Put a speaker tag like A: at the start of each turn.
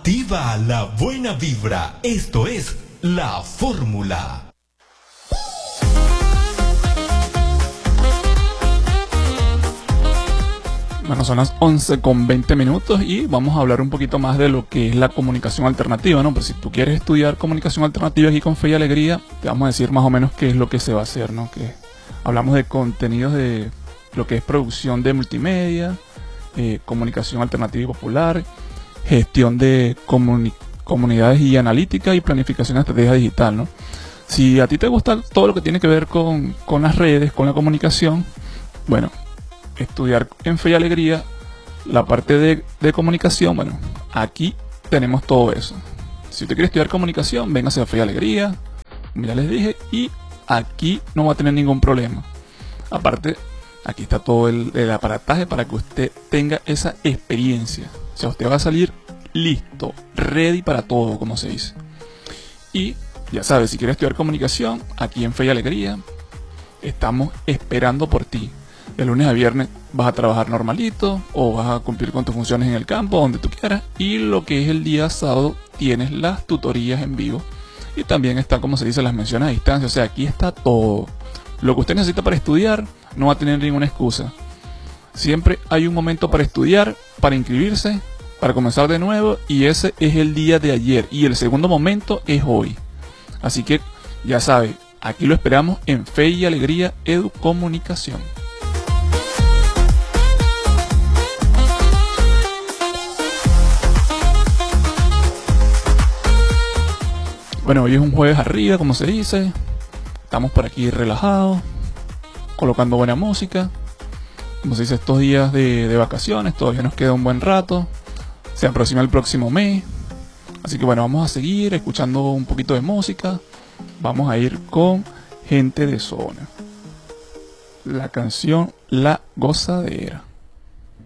A: Activa la buena vibra. Esto es La Fórmula.
B: Bueno, son las 11:20 y vamos a hablar un poquito más de lo que es la comunicación alternativa, ¿no? Pues si tú quieres estudiar comunicación alternativa aquí con Fe y Alegría, te vamos a decir más o menos qué es lo que se va a hacer, ¿no? Que hablamos de contenidos de lo que es producción de multimedia, comunicación alternativa y popular, gestión de comunidades y analítica y planificación de estrategia digital, ¿no? Si a ti te gusta todo lo que tiene que ver con las redes, con la comunicación, bueno, estudiar en Fe y Alegría la parte de comunicación, bueno, aquí tenemos todo eso. Si usted quiere estudiar comunicación, véngase a Fe y Alegría, como ya les dije, y aquí no va a tener ningún problema. Aparte, aquí está todo el aparataje para que usted tenga esa experiencia. O sea, usted va a salir listo, ready para todo, como se dice. Y ya sabes, si quieres estudiar comunicación, aquí en Fe y Alegría, estamos esperando por ti. De lunes a viernes vas a trabajar normalito o vas a cumplir con tus funciones en el campo, donde tú quieras. Y lo que es el día sábado tienes las tutorías en vivo. Y también está, como se dice, las menciones a distancia. O sea, aquí está todo. Lo que usted necesita para estudiar no va a tener ninguna excusa. Siempre hay un momento para estudiar, para inscribirse, para comenzar de nuevo. Y ese es el día de ayer. Y el segundo momento es hoy. Así que ya sabe, aquí lo esperamos en Fe y Alegría Educomunicación. Bueno, hoy es un jueves arriba, como se dice. Estamos por aquí relajados, colocando buena música. Como se dice, estos días de vacaciones, todavía nos queda un buen rato. Se aproxima el próximo mes. Así que bueno, vamos a seguir escuchando un poquito de música. Vamos a ir con Gente de Zona. La canción La Gozadera.